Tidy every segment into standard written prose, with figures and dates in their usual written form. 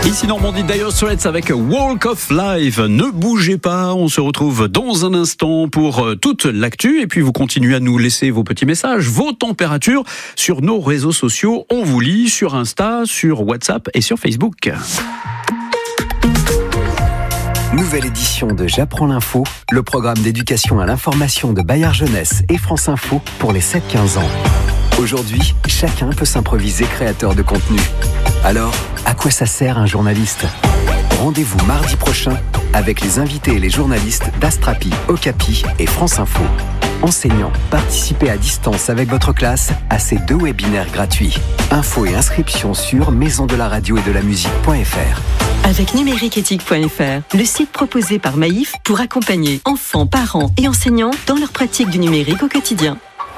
Ici Normandie, Dire Straits avec Walk of Life. Ne bougez pas, on se retrouve dans un instant pour toute l'actu. Et puis vous continuez à nous laisser vos petits messages, vos températures sur nos réseaux sociaux. On vous lit sur Insta, sur WhatsApp et sur Facebook. Nouvelle édition de J'apprends l'info, le programme d'éducation à l'information de Bayard Jeunesse et France Info pour les 7-15 ans. Aujourd'hui, chacun peut s'improviser créateur de contenu. Alors, à quoi ça sert un journaliste ? Rendez-vous mardi prochain avec les invités et les journalistes d'Astrapi, Okapi et France Info. Enseignants, participez à distance avec votre classe à ces 2 webinaires gratuits. Infos et inscriptions sur maisondelaradio-et-de-la-musique.fr. Avec numériqueéthique.fr, le site proposé par Maïf pour accompagner enfants, parents et enseignants dans leur pratique du numérique au quotidien.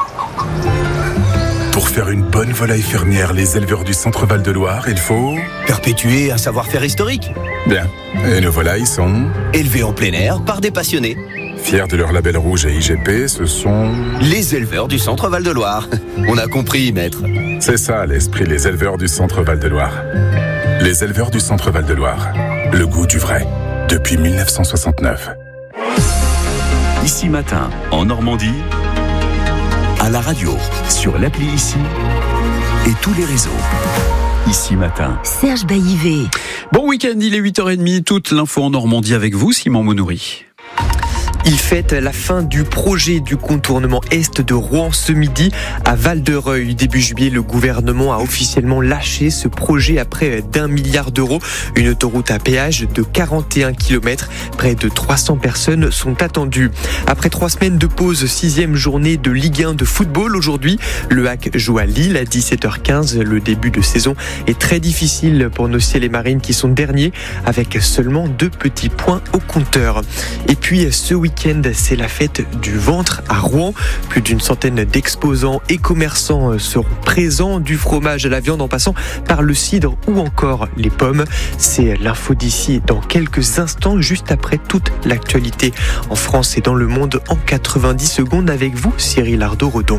Pour faire une bonne volaille fermière, les éleveurs du Centre Val-de-Loire, il faut... perpétuer un savoir-faire historique. Bien. Et nos volailles sont... élevés en plein air par des passionnés. Fiers de leur label rouge et IGP, ce sont... les éleveurs du Centre Val-de-Loire. On a compris, maître. C'est ça l'esprit, les éleveurs du Centre Val-de-Loire. Les éleveurs du Centre Val-de-Loire. Le goût du vrai. Depuis 1969. Ici Matin, en Normandie, à la radio, sur l'appli Ici et tous les réseaux. Ici Matin. Serge Baillivet. Bon week-end, il est 8h30, toute l'info en Normandie avec vous, Simon Monouri. Il fête la fin du projet du contournement est de Rouen ce midi à Val-de-Reuil. Début juillet, le gouvernement a officiellement lâché ce projet à près d'1 milliard d'euros. Une autoroute à péage de 41 km. Près de 300 personnes sont attendues. Après 3 semaines de pause, 6e journée de Ligue 1 de football. Aujourd'hui, le HAC joue à Lille à 17h15. Le début de saison est très difficile pour nos Ciels et Marines qui sont derniers avec seulement 2 petits points au compteur. Et puis ce week-end, c'est la fête du ventre à Rouen. Plus d'une centaine d'exposants et commerçants seront présents, du fromage à la viande en passant par le cidre ou encore les pommes. C'est l'info d'ici dans quelques instants, juste après toute l'actualité en France et dans le monde en 90 secondes avec vous, Cyril Ardo-Redon.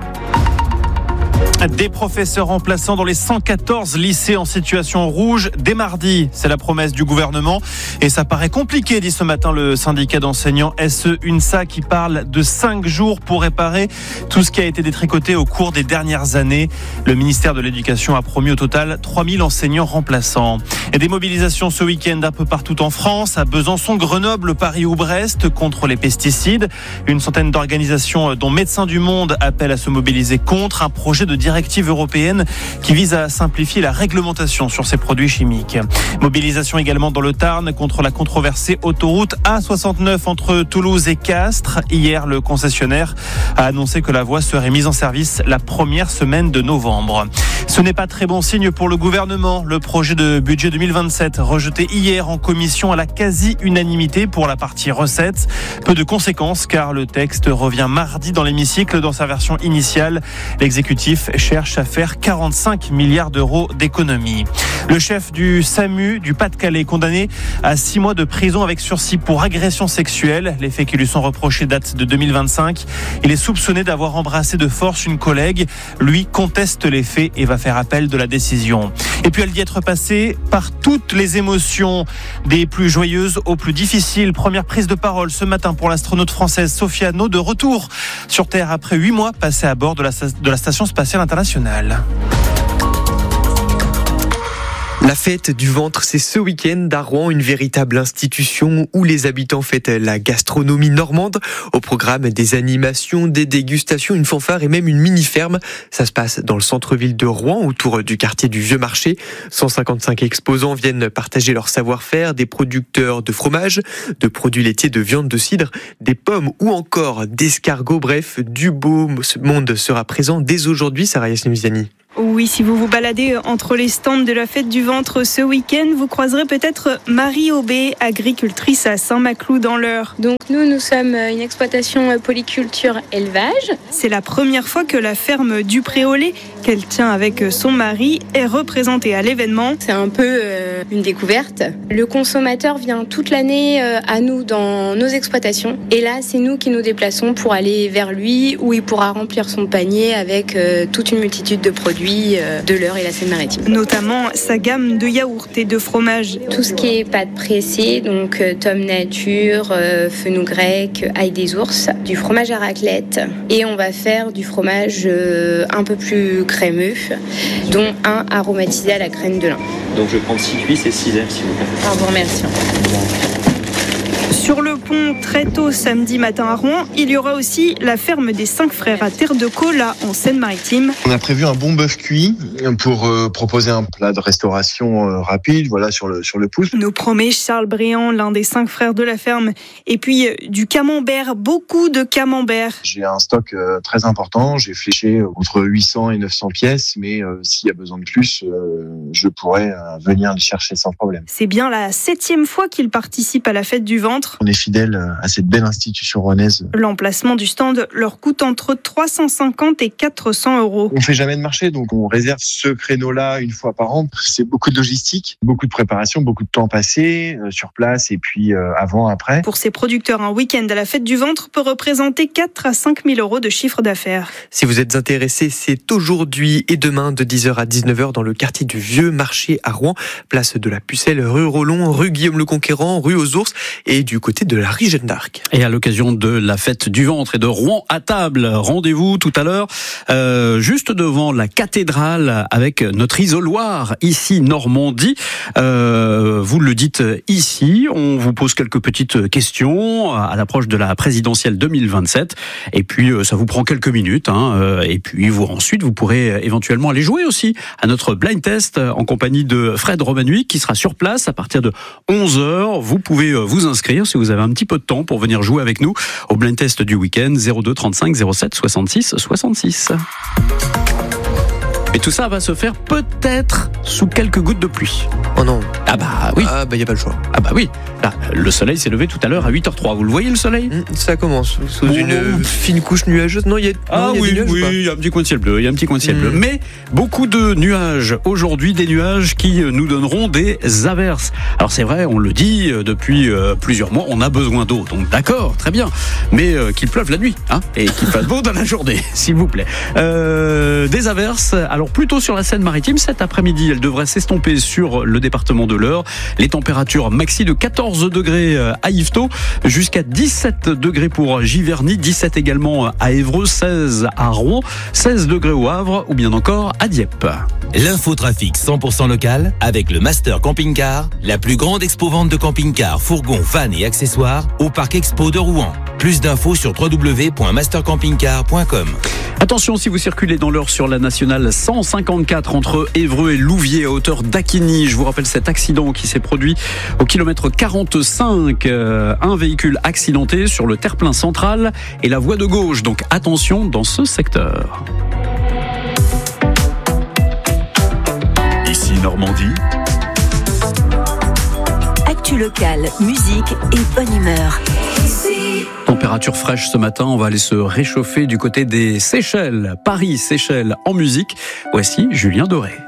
Des professeurs remplaçants dans les 114 lycées en situation rouge dès mardi. C'est la promesse du gouvernement et ça paraît compliqué, dit ce matin le syndicat d'enseignants SE-UNSA qui parle de 5 jours pour réparer tout ce qui a été détricoté au cours des dernières années. Le ministère de l'Éducation a promis au total 3000 enseignants remplaçants. Et des mobilisations ce week-end un peu partout en France, à Besançon, Grenoble, Paris ou Brest contre les pesticides. Une centaine d'organisations dont Médecins du Monde appellent à se mobiliser contre un projet de directive européenne qui vise à simplifier la réglementation sur ces produits chimiques. Mobilisation également dans le Tarn contre la controversée autoroute A69 entre Toulouse et Castres. Hier, le concessionnaire a annoncé que la voie serait mise en service la première semaine de novembre. Ce n'est pas très bon signe pour le gouvernement. Le projet de budget 2027 rejeté hier en commission à la quasi-unanimité pour la partie recettes. Peu de conséquences car le texte revient mardi dans l'hémicycle dans sa version initiale. L'exécutif cherche à faire 45 milliards d'euros d'économies. Le chef du SAMU du Pas-de-Calais condamné à 6 mois de prison avec sursis pour agression sexuelle. Les faits qui lui sont reprochés datent de 2025. Il est soupçonné d'avoir embrassé de force une collègue. Lui conteste les faits et va faire appel de la décision. Et puis elle dit être passée par toutes les émotions, des plus joyeuses aux plus difficiles. Première prise de parole ce matin pour l'astronaute française Sophia Anno, de retour sur Terre après 8 mois passés à bord de la Station spatiale internationale. La fête du ventre, c'est ce week-end à Rouen, une véritable institution où les habitants fêtent la gastronomie normande. Au programme, des animations, des dégustations, une fanfare et même une mini-ferme. Ça se passe dans le centre-ville de Rouen, autour du quartier du Vieux Marché. 155 exposants viennent partager leur savoir-faire, des producteurs de fromage, de produits laitiers, de viande, de cidre, des pommes ou encore d'escargots. Bref, du beau monde sera présent dès aujourd'hui, Sarah Yassine-Miziani. Oui, si vous vous baladez entre les stands de la fête du ventre ce week-end, vous croiserez peut-être Marie Aubé, agricultrice à Saint-Maclou dans l'Eure. Donc nous sommes une exploitation polyculture élevage. C'est la première fois que la ferme du Préolé, qu'elle tient avec son mari, est représentée à l'événement. C'est un peu une découverte. Le consommateur vient toute l'année à nous dans nos exploitations. Et là, c'est nous qui nous déplaçons pour aller vers lui, où il pourra remplir son panier avec toute une multitude de produits de l'Eure et la Seine-Maritime. Notamment sa gamme de yaourts et de fromages. Tout ce qui est pâte pressée, donc Tom Nature, Fenouil grec, ail des ours, du fromage à raclette. Et on va faire du fromage un peu plus crémeux, dont un aromatisé à la graine de lin. Donc je vais prendre 6 cuisses et 6 ailes, s'il vous plaît. Je vous remercie. Sur le pont, très tôt samedi matin à Rouen, il y aura aussi la ferme des 5 frères à Terre de Caux, là en Seine-Maritime. On a prévu un bon bœuf cuit pour proposer un plat de restauration rapide, voilà, sur le pouce. Nous promet Charles Bréant, l'un des 5 frères de la ferme. Et puis du camembert, beaucoup de camembert. J'ai un stock très important, j'ai fléché entre 800 et 900 pièces, mais s'il y a besoin de plus, je pourrais venir les chercher sans problème. C'est bien la 7e fois qu'il participe à la fête du ventre. On est fidèle à cette belle institution rouennaise. L'emplacement du stand leur coûte entre 350 et 400 euros. On fait jamais de marché, donc on réserve ce créneau-là une fois par an. C'est beaucoup de logistique, beaucoup de préparation, beaucoup de temps passé sur place et puis avant, après. Pour ces producteurs, un week-end à la fête du ventre peut représenter 4 à 5 000 euros de chiffre d'affaires. Si vous êtes intéressé, c'est aujourd'hui et demain de 10h à 19h dans le quartier du Vieux Marché à Rouen, place de la Pucelle, rue Rollon, rue Guillaume le Conquérant, rue aux Ours et du côté de la rue Jeanne d'Arc. Et à l'occasion de la fête du ventre et de Rouen à table, rendez-vous tout à l'heure juste devant la cathédrale avec notre isoloir ici Normandie. Vous le dites ici, on vous pose quelques petites questions à l'approche de la présidentielle 2027 et puis ça vous prend quelques minutes et puis ensuite vous pourrez éventuellement aller jouer aussi à notre blind test en compagnie de Fred Romanuik qui sera sur place à partir de 11h. Vous pouvez vous inscrire si vous avez un petit peu de temps pour venir jouer avec nous au blind test du week-end 02 35 07 66 66. Et tout ça va se faire peut-être sous quelques gouttes de pluie. Oh non. Ah bah oui. Ah bah y a pas le choix. Ah bah oui. Là, le soleil s'est levé tout à l'heure à 8h03. Vous le voyez le soleil ? Ça commence sous une fine couche nuageuse. Non, il y a oui, il y a un petit coin de ciel bleu. Il y a un petit coin de ciel bleu. Mais beaucoup de nuages aujourd'hui, des nuages qui nous donneront des averses. Alors c'est vrai, on le dit depuis plusieurs mois, on a besoin d'eau. Donc d'accord, très bien. Mais qu'il pleuve la nuit, et qu'il fasse beau dans la journée, s'il vous plaît. Des averses. Alors plutôt sur la Seine-Maritime cet après-midi, elle devrait s'estomper sur le département de l'Eure. Les températures maxi de 14 degrés à Yvetot, jusqu'à 17 degrés pour Giverny, 17 également à Évreux, 16 à Rouen, 16 degrés au Havre ou bien encore à Dieppe. L'infotrafic 100% local avec le Master Camping Car, la plus grande expo-vente de camping-car, fourgons, vannes et accessoires au Parc Expo de Rouen. Plus d'infos sur www.mastercampingcar.com. Attention si vous circulez dans l'Eure sur la nationale 154 entre Évreux et Louviers à hauteur d'Acquigny. Je vous rappelle cet accident qui s'est produit au kilomètre 45. Un véhicule accidenté sur le terre-plein central et la voie de gauche. Donc attention dans ce secteur. Ici Normandie. Actu locale, musique et bonne humeur. Température fraîche ce matin, on va aller se réchauffer du côté des Seychelles. Paris, Seychelles en musique. Voici Julien Doré.